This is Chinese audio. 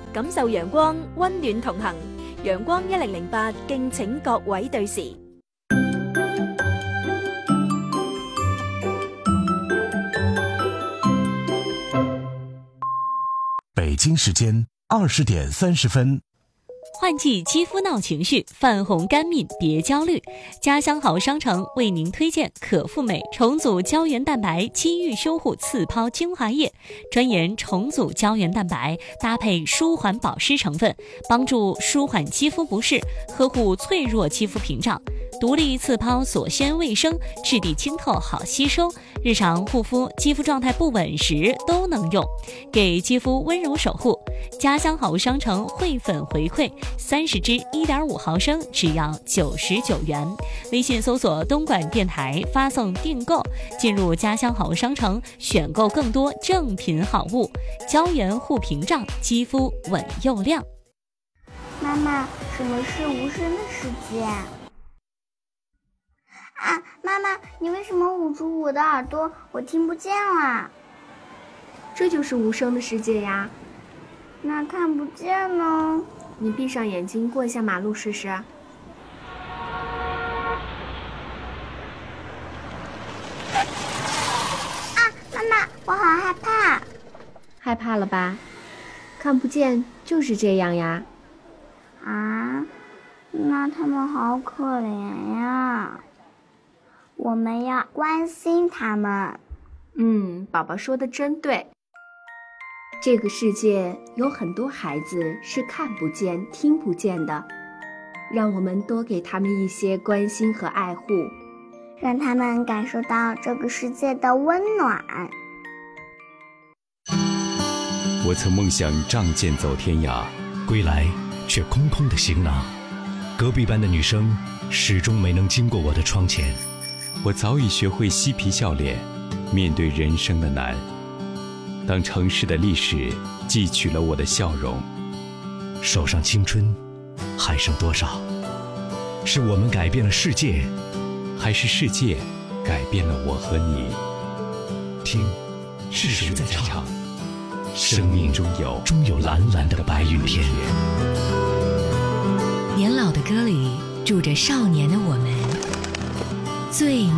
感受陽光，溫暖同行。陽光1008，敬請各位對時。 北京时间20点30分。 换季肌肤闹情绪，泛红干敏别焦虑。家乡好商城为您推荐可复美重组胶原蛋白肌愈修护次抛精华液，专研重组胶原蛋白，搭配舒缓保湿成分，帮助舒缓肌肤不适，呵护脆弱肌肤屏障。独立次抛锁鲜卫生，质地清透好吸收，日常护肤肌肤状态不稳时都能用，给肌肤温柔守护。家乡好商城汇粉回馈30支1.5毫升只要99元，微信搜索东莞电台发送订购，进入家乡好商城选购更多正品好物，胶原护屏障，肌肤稳又亮。 妈妈，什么是无声的世界？妈妈，你为什么捂住我的耳朵？我听不见了。 这就是无声的世界呀。 那看不见呢？ 你闭上眼睛过一下马路试试。 妈妈，我好害怕。 害怕了吧？看不见就是这样呀。 那他们好可怜呀。我们要关心他们。 宝宝说的真对。这个世界有很多孩子是看不见、听不见的，让我们多给他们一些关心和爱护， 让他们感受到这个世界的温暖。 我曾梦想仗剑走天涯， 归来却空空的行囊。隔壁班的女生始终没能经过我的窗前。 我早已学会嬉皮笑脸，面对人生的难。当城市的历史汲取了我的笑容， 手上青春还剩多少？是我们改变了世界， 还是世界改变了我和你？ 听，是谁在唱？ 生命中有蓝蓝的白云天。 年老的歌里住着少年的我们，最